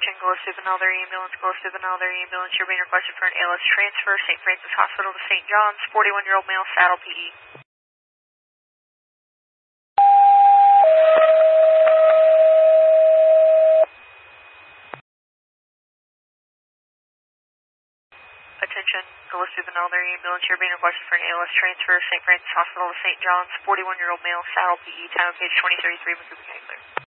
Attention, Gillespie Benalder Ambulance, Gillespie Benalder Ambulance. You're being requested for an ALS transfer, St. Francis Hospital to St. John's, 41-year-old male, saddle PE. Attention, Gillespie Benalder Ambulance. You're being requested for an ALS transfer, St. Francis Hospital to St. John's, 41-year-old male, saddle PE, time of page 2033, Mississippi County Clear.